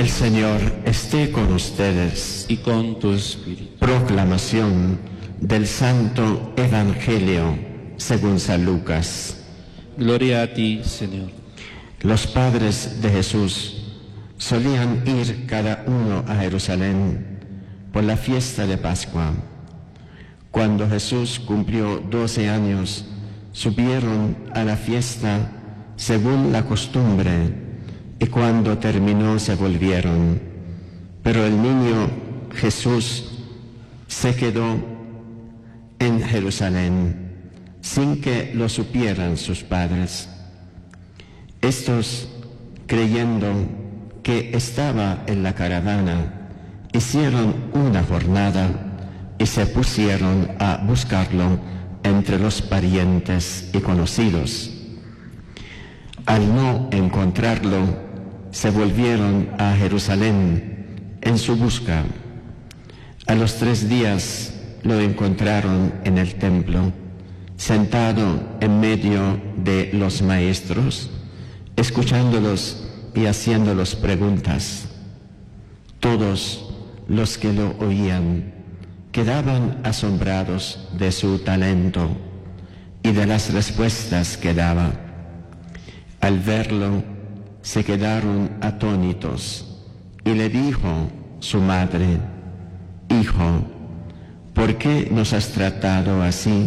El Señor esté con ustedes. Y con tu espíritu. Proclamación del Santo Evangelio según San Lucas. Gloria a ti, Señor. Los padres de Jesús solían ir cada uno a Jerusalén por la fiesta de Pascua. Cuando Jesús cumplió 12 años, subieron a la fiesta según la costumbre, y cuando terminó se volvieron. Pero el niño Jesús se quedó en Jerusalén sin que lo supieran sus padres. Estos, creyendo que estaba en la caravana, hicieron una jornada y se pusieron a buscarlo entre los parientes y conocidos. Al no encontrarlo, se volvieron a Jerusalén en su busca. A los 3 días lo encontraron en el templo, sentado en medio de los maestros, escuchándolos y haciéndolos preguntas. Todos los que lo oían quedaban asombrados de su talento y de las respuestas que daba. Al verlo, se quedaron atónitos y le dijo su madre: «Hijo, ¿por qué nos has tratado así?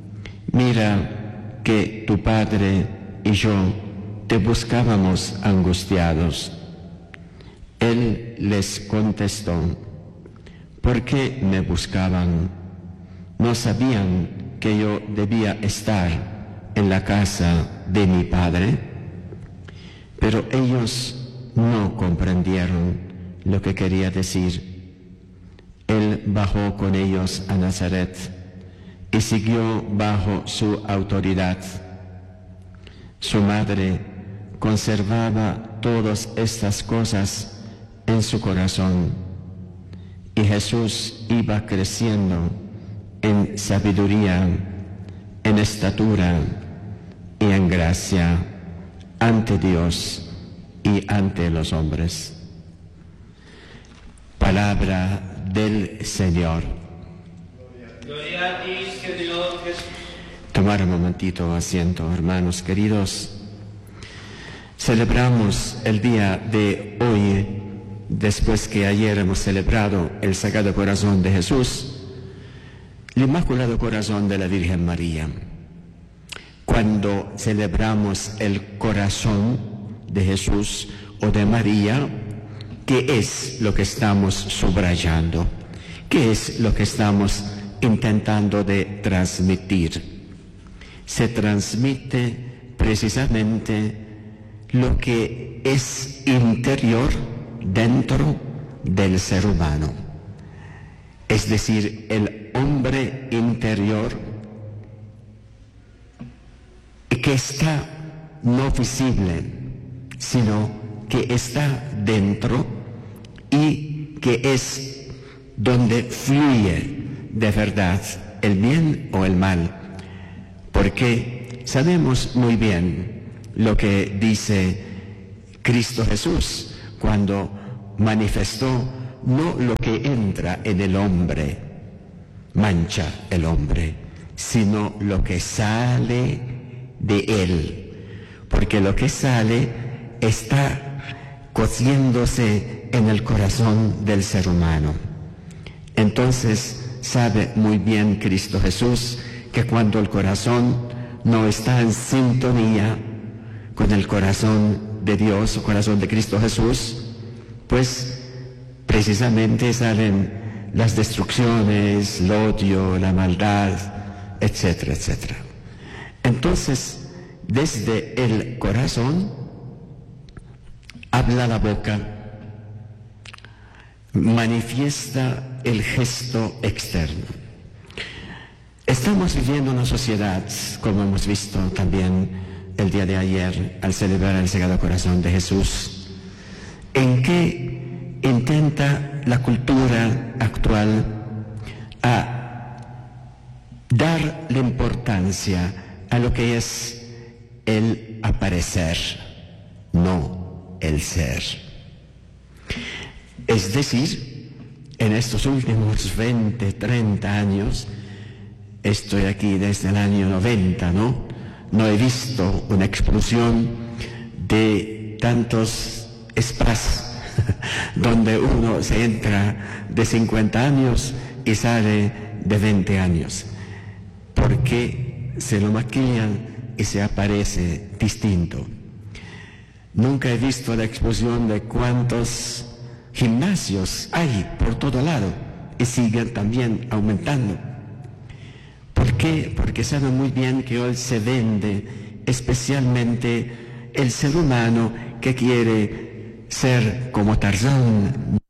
Mira que tu padre y yo te buscábamos angustiados». Él les contestó: «¿Por qué me buscaban? ¿No sabían que yo debía estar en la casa de mi padre?». Pero ellos no comprendieron lo que quería decir. Él bajó con ellos a Nazaret y siguió bajo su autoridad. Su madre conservaba todas estas cosas en su corazón, y Jesús iba creciendo en sabiduría, en estatura y en gracia ante Dios y ante los hombres. Palabra del Señor. Gloria a ti, Señor Jesús. Tomar un momentito asiento, hermanos queridos. Celebramos el día de hoy, después que ayer hemos celebrado el Sagrado Corazón de Jesús, el Inmaculado Corazón de la Virgen María. Cuando celebramos el corazón de Jesús o de María, ¿qué es lo que estamos subrayando? ¿Qué es lo que estamos intentando de transmitir? Se transmite precisamente lo que es interior dentro del ser humano. Es decir, el hombre interior que está no visible, sino que está dentro y que es donde fluye de verdad el bien o el mal. Porque sabemos muy bien lo que dice Cristo Jesús cuando manifestó no lo que entra en el hombre, mancha el hombre, sino lo que sale de él, porque lo que sale está cociéndose en el corazón del ser humano. Entonces sabe muy bien Cristo Jesús que cuando el corazón no está en sintonía con el corazón de Dios o corazón de Cristo Jesús, pues precisamente salen las destrucciones, el odio, la maldad, etcétera, etcétera. Entonces, desde el corazón habla la boca, manifiesta el gesto externo. Estamos viviendo una sociedad, como hemos visto también el día de ayer al celebrar el Sagrado Corazón de Jesús, en que intenta la cultura actual a dar la importancia a lo que es el aparecer, no el ser. Es decir, en estos últimos 20, 30 años, estoy aquí desde el año 90, ¿no? No he visto una explosión de tantos spas donde uno se entra de 50 años y sale de 20 años, porque se lo maquillan y se aparece distinto. Nunca he visto la explosión de cuántos gimnasios hay por todo lado y siguen también aumentando. ¿Por qué? Porque saben muy bien que hoy se vende especialmente el ser humano que quiere ser como Tarzán.